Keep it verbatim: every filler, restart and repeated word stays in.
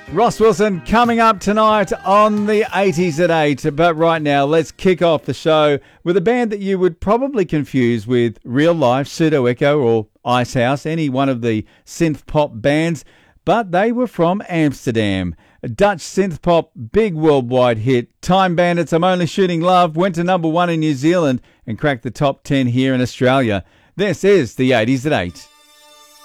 Ross Wilson coming up tonight on the eighties at eight. But right now, let's kick off the show with a band that you would probably confuse with Real Life, Pseudo Echo or Icehouse, any one of the synth pop bands. But they were from Amsterdam. A Dutch synth pop big worldwide hit. Time Bandits, I'm Only Shooting Love went to number one in New Zealand and cracked the top ten here in Australia. This is the eighties at eight.